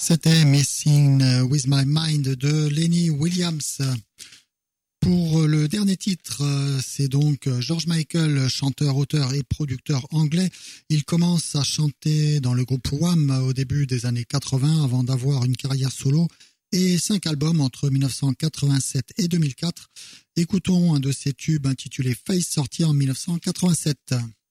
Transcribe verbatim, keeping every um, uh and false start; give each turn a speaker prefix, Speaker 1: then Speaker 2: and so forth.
Speaker 1: C'était Messing with My Mind de Lenny Williams. Pour le dernier titre, c'est donc George Michael, chanteur, auteur et producteur anglais. Il commence à chanter dans le groupe Wham au début des années quatre-vingts avant d'avoir une carrière solo et cinq albums entre dix-neuf cent quatre-vingt-sept et deux mille quatre. Écoutons un de ses tubes intitulé Face, sorti en dix-neuf cent quatre-vingt-sept.